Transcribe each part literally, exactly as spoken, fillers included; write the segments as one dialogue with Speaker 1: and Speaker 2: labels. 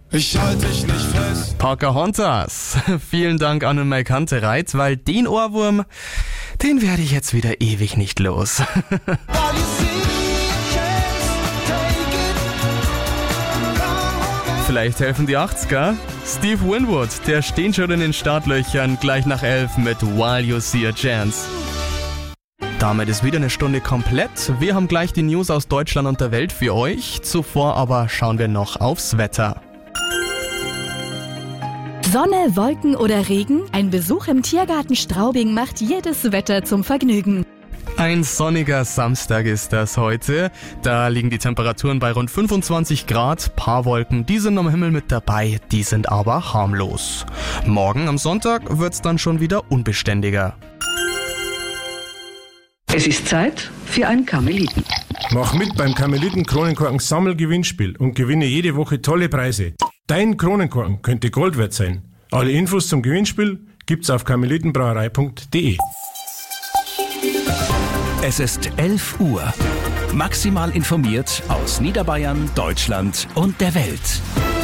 Speaker 1: Ich halte dich nicht fest.
Speaker 2: Pocahontas. Vielen Dank an und Maikante Reit, weil den Ohrwurm, den werde ich jetzt wieder ewig nicht los. Vielleicht helfen die achtziger. Steve Winwood, der steht schon in den Startlöchern, gleich nach elf mit While You See a Chance. Damit ist wieder eine Stunde komplett. Wir haben gleich die News aus Deutschland und der Welt für euch. Zuvor aber schauen wir noch aufs Wetter.
Speaker 3: Sonne, Wolken oder Regen? Ein Besuch im Tiergarten Straubing macht jedes Wetter zum Vergnügen.
Speaker 2: Ein sonniger Samstag ist das heute. Da liegen die Temperaturen bei rund fünfundzwanzig Grad. Paar Wolken, die sind am Himmel mit dabei, die sind aber harmlos. Morgen am Sonntag wird's dann schon wieder unbeständiger.
Speaker 4: Es ist Zeit für ein Karmeliten.
Speaker 5: Mach mit beim Karmeliten-Kronenkorken-Sammelgewinnspiel und gewinne jede Woche tolle Preise. Dein Kronenkorken könnte Gold wert sein. Alle Infos zum Gewinnspiel gibt's auf karmelitenbrauerei punkt de.
Speaker 6: Es ist elf Uhr. Maximal informiert aus Niederbayern, Deutschland und der Welt.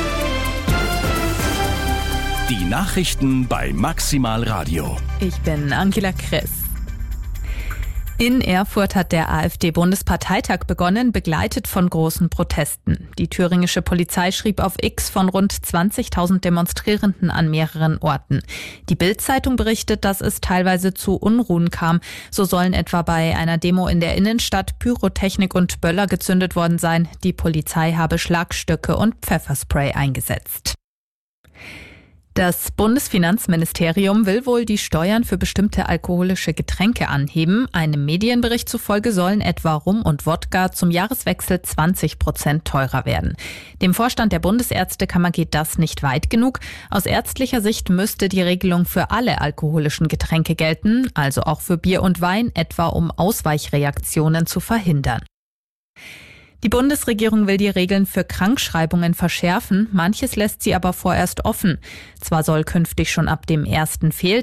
Speaker 6: Die Nachrichten bei Maximal Radio.
Speaker 7: Ich bin Angela Kress. In Erfurt hat der AfD-Bundesparteitag begonnen, begleitet von großen Protesten. Die thüringische Polizei schrieb auf X von rund zwanzigtausend Demonstrierenden an mehreren Orten. Die Bild-Zeitung berichtet, dass es teilweise zu Unruhen kam. So sollen etwa bei einer Demo in der Innenstadt Pyrotechnik und Böller gezündet worden sein. Die Polizei habe Schlagstöcke und Pfefferspray eingesetzt. Das Bundesfinanzministerium will wohl die Steuern für bestimmte alkoholische Getränke anheben. Einem Medienbericht zufolge sollen etwa Rum und Wodka zum Jahreswechsel zwanzig Prozent teurer werden. Dem Vorstand der Bundesärztekammer geht das nicht weit genug. Aus ärztlicher Sicht müsste die Regelung für alle alkoholischen Getränke gelten, also auch für Bier und Wein, etwa um Ausweichreaktionen zu verhindern. Die Bundesregierung will die Regeln für Krankschreibungen verschärfen, manches lässt sie aber vorerst offen. Zwar soll künftig schon ab dem ersten Fehl